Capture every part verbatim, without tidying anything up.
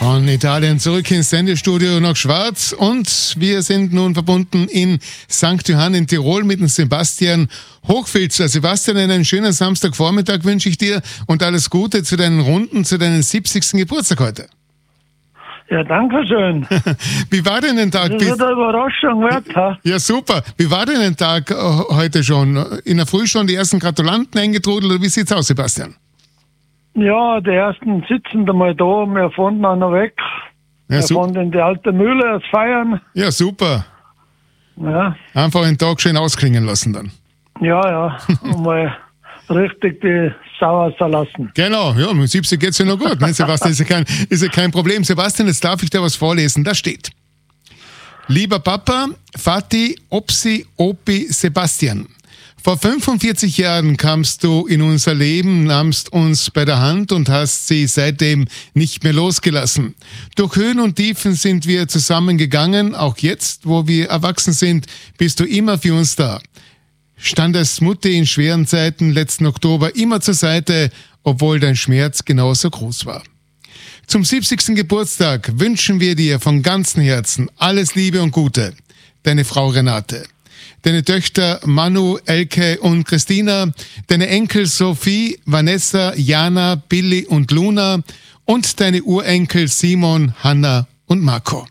Von Italien zurück ins Sendestudio nach Schwarz und wir sind nun verbunden in Sankt Johann in Tirol mit dem Sebastian Hochfilzer. Sebastian, einen schönen Samstagvormittag wünsche ich dir und alles Gute zu deinen Runden, zu deinem siebzigsten Geburtstag heute. Ja, danke schön. Wie war denn der Tag? Das ist eine Überraschung wert, ha? Ja, super. Wie war denn der Tag äh, heute schon? In der Früh schon die ersten Gratulanten eingetrudelt oder wie sieht's aus, Sebastian? Ja, die ersten sitzen da mal da, wir fahren dann noch weg. Ja, wir su- fahren in die alte Mühle, das feiern. ja, super. Ja, Einfach den Tag schön ausklingen lassen dann. ja, ja. Und mal richtig die Sau auslassen. Genau, ja, mit siebzig geht's ja noch gut. Ne? Sebastian, ist ja, kein, ist ja kein Problem. Sebastian, jetzt darf ich dir was vorlesen. Da steht: Lieber Papa, Vati, Opsi, Opi, Sebastian. Vor fünfundvierzig Jahren kamst du in unser Leben, nahmst uns bei der Hand und hast sie seitdem nicht mehr losgelassen. Durch Höhen und Tiefen sind wir zusammengegangen. Auch jetzt, wo wir erwachsen sind, bist du immer für uns da. Standest Mutti in schweren Zeiten letzten Oktober immer zur Seite, obwohl dein Schmerz genauso groß war. Zum siebzigsten Geburtstag wünschen wir dir von ganzem Herzen alles Liebe und Gute. Deine Frau Renate. Deine Töchter Manu, Elke und Christina, deine Enkel Sophie, Vanessa, Jana, Billy und Luna und deine Urenkel Simon, Hanna und Marco.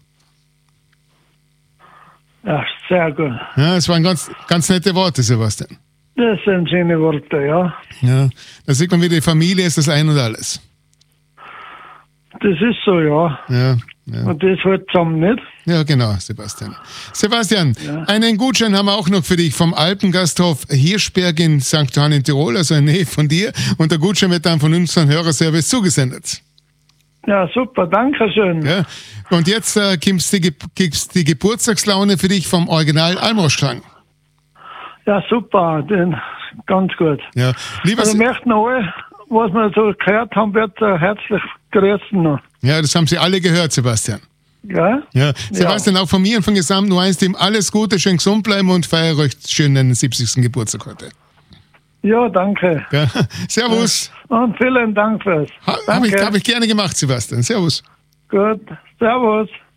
Ja, sehr gut. Ja, das waren ganz, ganz nette Worte, Sebastian. Das sind schöne Worte, ja. Ja, da sieht man wieder, die Familie ist das Ein und Alles. Das ist so, ja. Ja, ja. Und das hält zusammen, nicht? Ja, genau, Sebastian. Sebastian, Ja. einen Gutschein haben wir auch noch für dich vom Alpengasthof Hirschberg in Sankt Johann in Tirol, also in der Nähe von dir. Und der Gutschein wird dann von unserem Hörerservice zugesendet. Ja, super, danke schön. Ja. Und jetzt äh, gibt's die, Ge- gibt's die Geburtstagslaune für dich vom Original Almroschklang. Ja, super, den, ganz gut. Ja. Lieber Also Se- möchten alle, was wir so gehört haben, wird äh, herzlich grüßen noch. ja, das haben Sie alle gehört, Sebastian. Ja? Ja. Sebastian, auch von mir und von Gesamt nur eins Team, alles Gute, schön gesund bleiben und feiere euch schön den siebzigsten Geburtstag heute. Ja, danke. Ja. Servus. Und vielen Dank fürs. Ha, Habe ich, Danke. hab ich gerne gemacht, Sebastian. Servus. Gut. Servus.